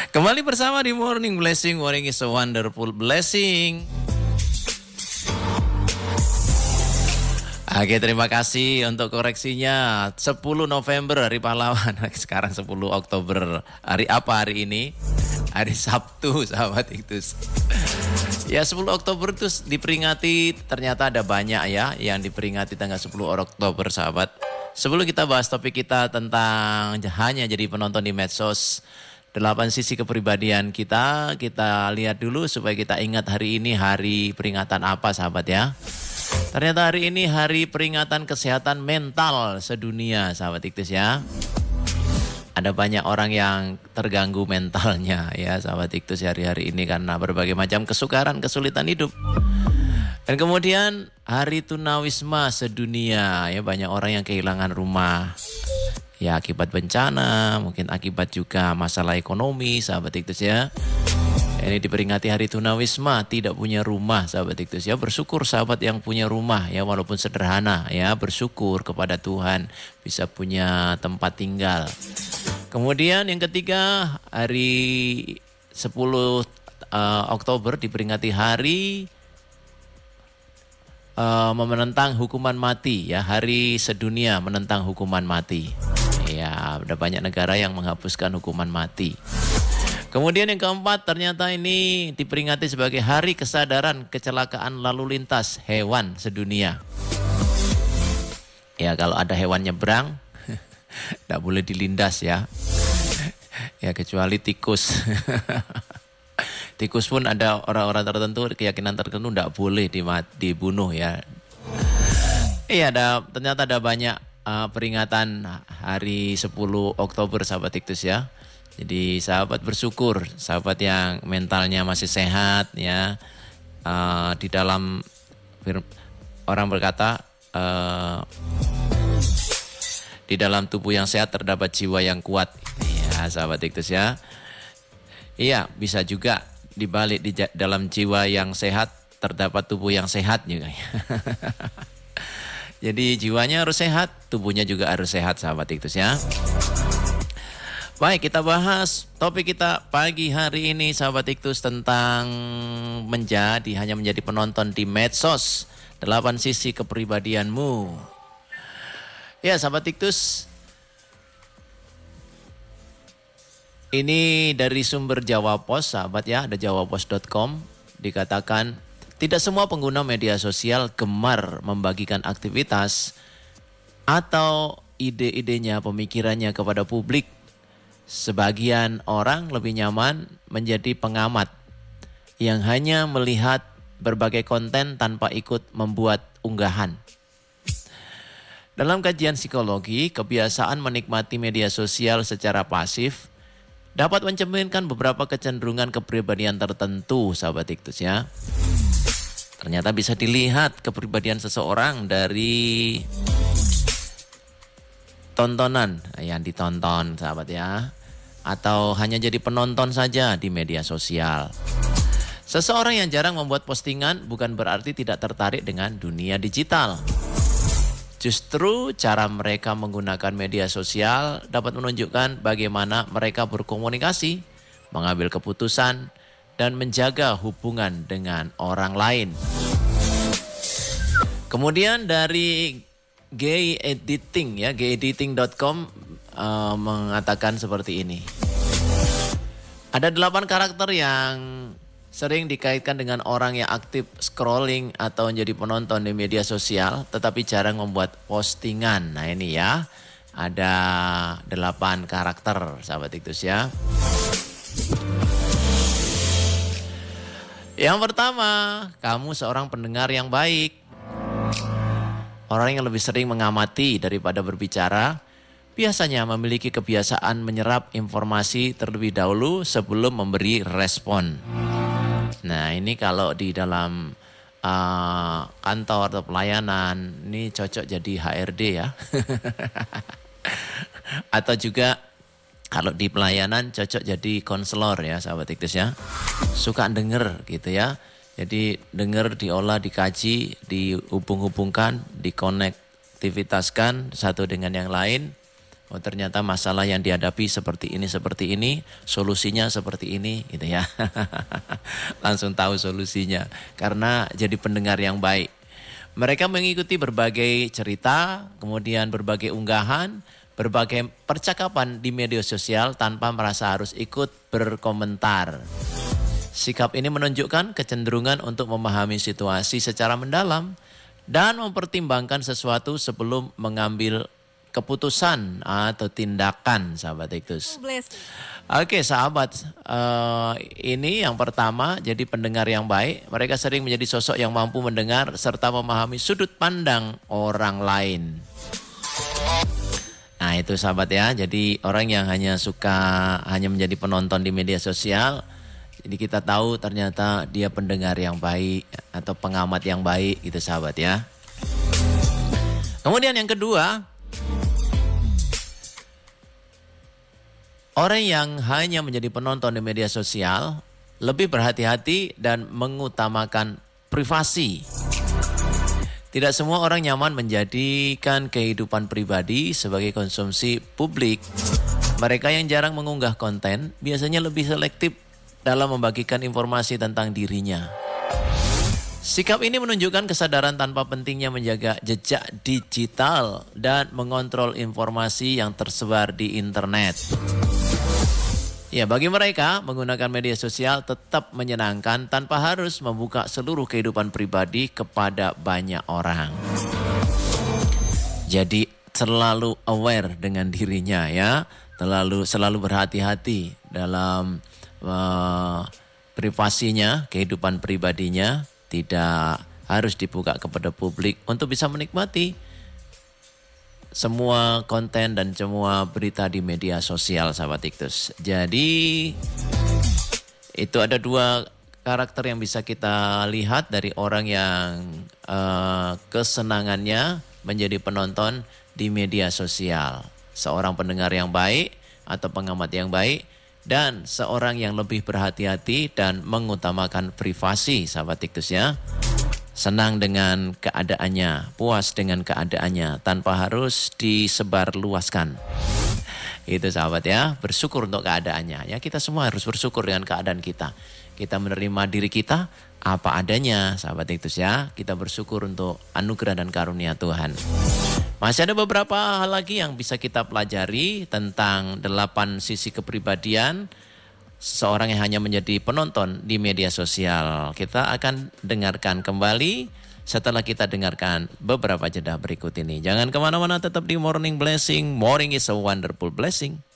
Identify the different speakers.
Speaker 1: Kembali bersama di Morning Blessing. Morning is a wonderful blessing. Oke, terima kasih untuk koreksinya. 10 November hari pahlawan. Sekarang 10 Oktober. Hari apa hari ini? Hari Sabtu, sahabat Iktus. Ya, 10 Oktober itu diperingati, ternyata ada banyak ya yang diperingati tanggal 10 Oktober, sahabat. Sebelum kita bahas topik kita tentang hanya jadi penonton di medsos, 8 sisi kepribadian kita lihat dulu supaya kita ingat hari ini hari peringatan apa, sahabat ya. Ternyata hari ini hari peringatan kesehatan mental sedunia, sahabat Iktus ya. Ada banyak orang yang terganggu mentalnya ya, sahabat Iktus hari-hari ini karena berbagai macam kesukaran, kesulitan hidup. Dan kemudian hari tunawisma sedunia ya, banyak orang yang kehilangan rumah. Ya akibat bencana, mungkin akibat juga masalah ekonomi, sahabat Iktus ya. Ini diperingati hari tunawisma, tidak punya rumah, sahabat Iktus ya. Bersyukur sahabat yang punya rumah ya, walaupun sederhana ya. Bersyukur kepada Tuhan bisa punya tempat tinggal. Kemudian yang ketiga, hari 10 Oktober diperingati hari menentang hukuman mati ya. Hari sedunia menentang hukuman mati. Ya, ada banyak negara yang menghapuskan hukuman mati. Kemudian yang keempat, ternyata ini diperingati sebagai hari kesadaran kecelakaan lalu lintas hewan sedunia. Ya, kalau ada hewan nyebrang, tidak boleh dilindas ya. Ya, kecuali tikus. Tikus pun ada orang-orang tertentu, keyakinan tertentu tidak boleh dibunuh ya. Iya, ternyata ada banyak peringatan hari 10 Oktober, sahabat Iktus ya. Jadi sahabat bersyukur, sahabat yang mentalnya masih sehat ya. Di dalam orang berkata, di dalam tubuh yang sehat terdapat jiwa yang kuat. Ya, sahabat Iktus ya. Iya, bisa juga dibalik, di dalam jiwa yang sehat terdapat tubuh yang sehat juga. Jadi jiwanya harus sehat, tubuhnya juga harus sehat, sahabat Iktus ya. Baik, kita bahas topik kita pagi hari ini, sahabat Iktus, tentang hanya menjadi penonton di medsos. 8 sisi kepribadianmu. Ya, sahabat Iktus, ini dari sumber Jawa Pos, sahabat ya, ada jawapos.com, dikatakan tidak semua pengguna media sosial gemar membagikan aktivitas atau ide-idenya, pemikirannya kepada publik. Sebagian orang lebih nyaman menjadi pengamat yang hanya melihat berbagai konten tanpa ikut membuat unggahan. Dalam kajian psikologi, kebiasaan menikmati media sosial secara pasif dapat mencerminkan beberapa kecenderungan kepribadian tertentu, sahabat Iktus ya. Ternyata bisa dilihat kepribadian seseorang dari tontonan yang ditonton, sahabat ya. Atau hanya jadi penonton saja di media sosial. Seseorang yang jarang membuat postingan bukan berarti tidak tertarik dengan dunia digital. Justru cara mereka menggunakan media sosial dapat menunjukkan bagaimana mereka berkomunikasi, mengambil keputusan, dan menjaga hubungan dengan orang lain. Kemudian dari Gay Editing ya, gayediting.com mengatakan seperti ini. Ada 8 karakter yang sering dikaitkan dengan orang yang aktif scrolling atau menjadi penonton di media sosial tetapi jarang membuat postingan. Nah ini ya, ada 8 karakter, sahabat Iktus ya. Yang pertama, kamu seorang pendengar yang baik. Orang yang lebih sering mengamati daripada berbicara biasanya memiliki kebiasaan menyerap informasi terlebih dahulu sebelum memberi respon. Nah ini kalau di dalam kantor atau pelayanan, ini cocok jadi HRD ya. Atau juga kalau di pelayanan cocok jadi konselor ya, sahabat Iktus ya. Suka denger gitu ya. Jadi denger, diolah, dikaji, dihubung-hubungkan, dikonektivitaskan satu dengan yang lain. Oh ternyata masalah yang dihadapi seperti ini, solusinya seperti ini gitu ya. Langsung tahu solusinya karena jadi pendengar yang baik. Mereka mengikuti berbagai cerita, kemudian berbagai unggahan, berbagai percakapan di media sosial tanpa merasa harus ikut berkomentar. Sikap ini menunjukkan kecenderungan untuk memahami situasi secara mendalam dan mempertimbangkan sesuatu sebelum mengambil keputusan atau tindakan, sahabat Iktus. Oke sahabat, ini yang pertama jadi pendengar yang baik. Mereka sering menjadi sosok yang mampu mendengar serta memahami sudut pandang orang lain. Nah itu sahabat ya, jadi orang yang hanya menjadi penonton di media sosial, jadi kita tahu ternyata dia pendengar yang baik atau pengamat yang baik gitu sahabat ya. Kemudian yang kedua, orang yang hanya menjadi penonton di media sosial lebih berhati-hati dan mengutamakan privasi. Tidak semua orang nyaman menjadikan kehidupan pribadi sebagai konsumsi publik. Mereka yang jarang mengunggah konten biasanya lebih selektif dalam membagikan informasi tentang dirinya. Sikap ini menunjukkan kesadaran tanpa pentingnya menjaga jejak digital dan mengontrol informasi yang tersebar di internet. Ya, bagi mereka menggunakan media sosial tetap menyenangkan tanpa harus membuka seluruh kehidupan pribadi kepada banyak orang. Jadi selalu aware dengan dirinya ya, selalu berhati-hati dalam privasinya, kehidupan pribadinya. Tidak harus dibuka kepada publik untuk bisa menikmati semua konten dan semua berita di media sosial, sahabat Iktus. Jadi itu ada dua karakter yang bisa kita lihat dari orang yang kesenangannya menjadi penonton di media sosial. Seorang pendengar yang baik atau pengamat yang baik, dan seorang yang lebih berhati-hati dan mengutamakan privasi, sahabat Iktus ya. Senang dengan keadaannya, puas dengan keadaannya, tanpa harus disebarluaskan. Itu sahabat ya, bersyukur untuk keadaannya. Ya kita semua harus bersyukur dengan keadaan kita. Kita menerima diri kita apa adanya, sahabat Iktus ya. Kita bersyukur untuk anugerah dan karunia Tuhan. Masih ada beberapa hal lagi yang bisa kita pelajari tentang 8 sisi kepribadian seorang yang hanya menjadi penonton di media sosial. Kita akan dengarkan kembali setelah kita dengarkan beberapa jeda berikut ini. Jangan kemana-mana, tetap di Morning Blessing. Morning is a wonderful blessing.